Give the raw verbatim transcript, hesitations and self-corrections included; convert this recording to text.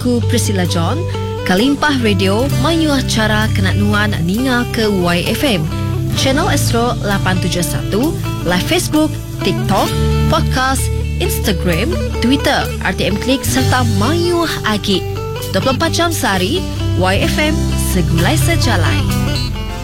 aku Priscilla John. Kalimpah Radio mayuah cara kenat nuan ninga ke Y F M. Channel Astro lapan tujuh satu, live Facebook, TikTok, podcast, Instagram, Twitter, R T M Klik serta mayuah agi. dua puluh empat jam sehari, Y F M segulai sejalai.